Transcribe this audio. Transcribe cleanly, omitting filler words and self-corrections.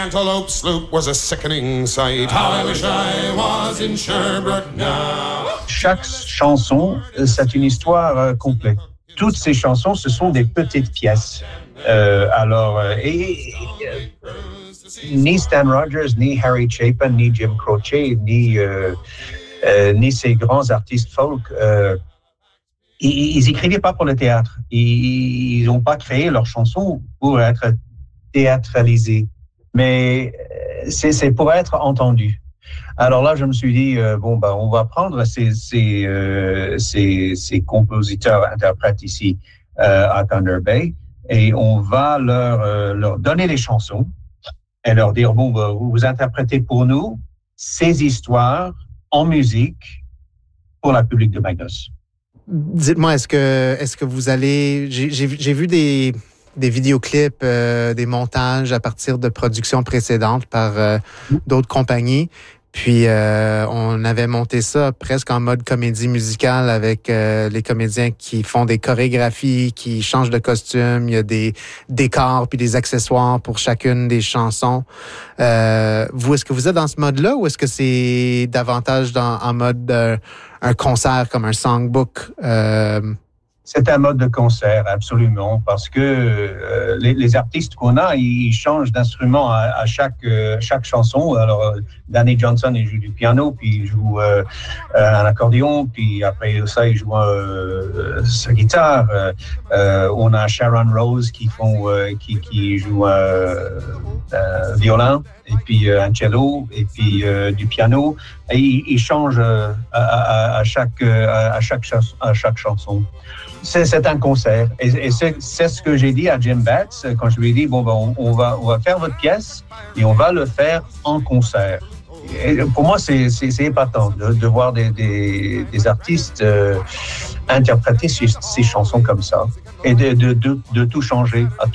Antelope sloop was a sickening sight. How I wish I was in Sherbrooke now. Chaque chanson, c'est une histoire complète. Toutes ces chansons, ce sont des petites pièces. Ni Stan Rogers, ni Harry Chapin, ni Jim Croce, ni ces grands artistes folk, ils écrivaient pas pour le théâtre. Ils n'ont pas créé leurs chansons pour être théâtralisées, mais c'est pour être entendu. Alors là, je me suis dit, on va prendre ces compositeurs, interprètes ici à Thunder Bay, et on va leur donner les chansons et leur dire, vous interprétez pour nous ces histoires en musique pour la public de Magnus. Dites-moi, est-ce que vous allez... J'ai vu des vidéoclips, des montages à partir de productions précédentes par d'autres compagnies. Puis, on avait monté ça presque en mode comédie musicale avec les comédiens qui font des chorégraphies, qui changent de costume. Il y a des décors puis des accessoires pour chacune des chansons. Vous, est-ce que vous êtes dans ce mode-là ou est-ce que c'est davantage en mode un concert comme un songbook? C'est un mode de concert, absolument, parce que les artistes qu'on a, ils changent d'instrument à chaque chanson. Alors, Danny Johnson, il joue du piano, puis il joue un accordéon, puis après ça, il joue sa guitare. On a Sharon Rose qui joue violon, et puis un cello, et puis du piano. Et ils changent à chaque chanson. C'est un concert. Et c'est ce que j'ai dit à Jim Batts quand je lui ai dit, on va faire votre pièce et on va le faire en concert. Et pour moi, c'est épatant de voir des artistes interpréter ces chansons comme ça et de tout changer.